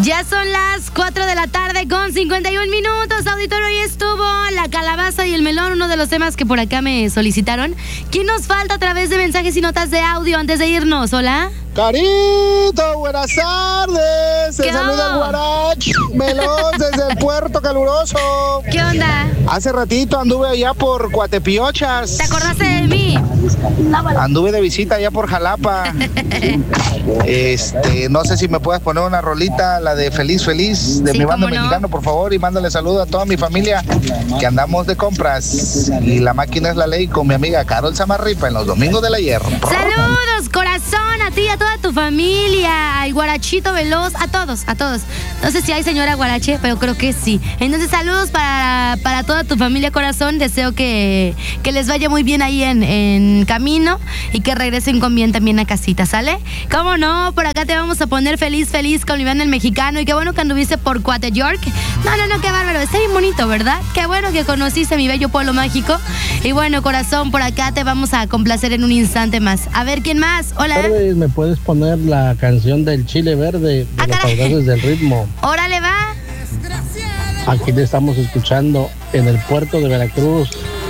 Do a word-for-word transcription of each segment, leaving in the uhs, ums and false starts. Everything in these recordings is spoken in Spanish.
Ya son las cuatro de la tarde con cincuenta y un minutos. Auditorio, hoy estuvo la calabaza y el melón, uno de los temas que por acá me solicitaron. ¿Quién nos falta a través de mensajes y notas de audio antes de irnos? Hola. Carito, buenas tardes. Se ¿Qué saluda el hago? Guarach Melón desde el puerto caluroso. ¿Qué onda? Hace ratito anduve allá por Cuatepiochas. ¿Te acordaste de mí? Anduve de visita allá por Jalapa. Este, no sé si me puedes poner una rolita, la de Feliz Feliz de Sí, mi bando cómo no. mexicano, por favor, y mándale saludos a toda mi familia que andamos de compras. Y la máquina es la ley con mi amiga Carol Samarripa en los domingos del ayer. Saludos, corazón, a ti y a toda tu familia, al guarachito veloz, a todos, a todos. No sé si hay señora guarache, pero creo que sí. Entonces, saludos para, para toda tu familia, corazón. Deseo que, que les vaya muy bien ahí en, en camino y que regresen con bien también a casita, ¿sale? ¿Cómo no? Por acá te vamos a poner feliz, feliz con mi banda el mexicano. Y qué bueno que anduviste por Cuate York. No, no, no, qué bárbaro. Está bien bonito, ¿verdad? Qué bueno que conociste mi bello pueblo mágico. Y bueno, corazón, por acá te vamos a complacer en un instante más. A ver, ¿quién más? Hola. Buenas tardes, ¿me puedes poner la canción del Chile Verde de Ah, los caray. Audaces del Ritmo? Órale, va. Aquí le estamos escuchando en el puerto de Veracruz.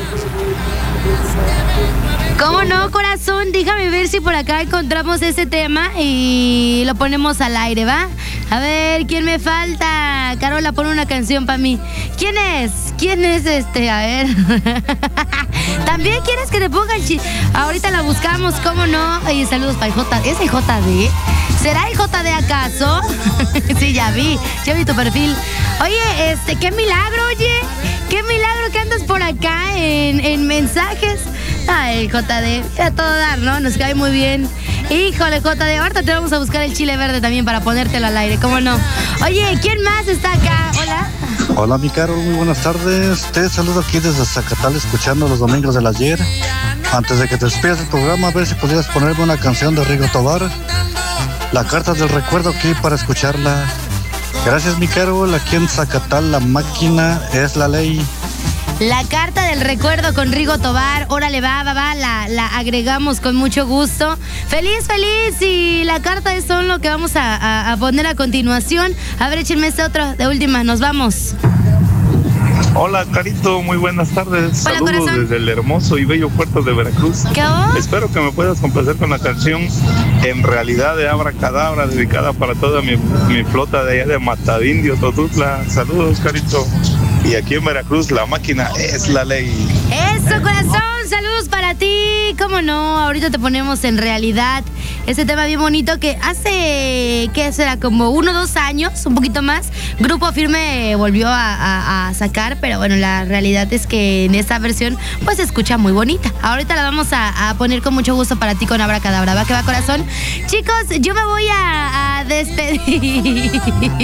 ¿Cómo no, corazón? Déjame ver si por acá encontramos ese tema y lo ponemos al aire, ¿va? A ver, ¿quién me falta? Carola, pon una canción para mí. ¿Quién es? ¿Quién es este? A ver. ¿También quieres que te ponga el chi? Ahorita la buscamos, ¿cómo no? Oye, saludos para el J. ¿Es el J D? ¿Será el J D acaso? Sí, ya vi. Ya vi tu perfil. Oye, este, qué milagro, oye. Qué milagro que andas por acá en, en mensajes. Ay, J D, a todo dar, ¿no? Nos cae muy bien. Híjole, J D, ahorita te vamos a buscar el chile verde también para ponértelo al aire, ¿cómo no? Oye, ¿quién más está acá? Hola. Hola, mi Carol, muy buenas tardes. Te saludo aquí desde Zacatal, escuchando los domingos del ayer. Antes de que te despidas del programa, a ver si pudieras ponerme una canción de Rigo Tobar, La Carta del Recuerdo, aquí para escucharla. Gracias, mi Carol. Aquí en Zacatal, la máquina es la ley. La Carta del Recuerdo con Rigo Tobar. Órale, va, va, va, la, la agregamos con mucho gusto. Feliz, feliz. Y la carta es lo que vamos a, a, a poner a continuación. A ver, échenme este otro de última. Nos vamos. Hola, Carito, muy buenas tardes. Hola, Saludos corazón. desde el hermoso y bello puerto de Veracruz. ¿Qué hubo? Espero que me puedas complacer con la canción En Realidad de Abracadabra, dedicada para toda mi, mi flota de allá de Matadindio, Totutla. Saludos, Carito. Y aquí en Veracruz, la máquina es la ley. Eso, corazón, saludos para ti. ¿Cómo no? Ahorita te ponemos En Realidad ese tema bien bonito que hace, ¿qué será? Como uno o dos años, un poquito más, Grupo Firme volvió a, a, a sacar, pero bueno, la realidad es que en esta versión pues se escucha muy bonita. Ahorita la vamos a, a poner con mucho gusto para ti con Abracadabra. ¿Va que va, corazón? Chicos, yo me voy a, a despedir.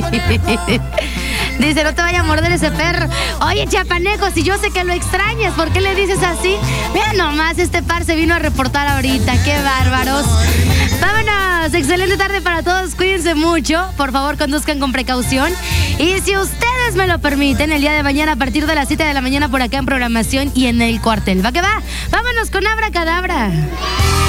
Dice, no te vaya a morder ese perro. Oye, chapaneco, si yo sé que lo extrañas, ¿por qué le dices así? Mira nomás, este par se vino a reportar ahorita. ¡Qué bárbaros! Vámonos, excelente tarde para todos. Cuídense mucho, por favor conduzcan con precaución. Y si ustedes me lo permiten, el día de mañana a partir de las siete de la mañana por acá en programación y en el cuartel. ¿Va que va? Vámonos con Abracadabra.